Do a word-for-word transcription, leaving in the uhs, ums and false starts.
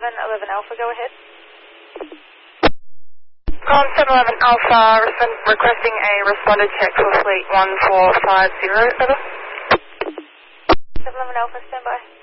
seven eleven Alpha, go ahead. Com seven eleven Alpha, respond, requesting a responder check for fleet one four five zero, over. seven eleven Alpha, stand by.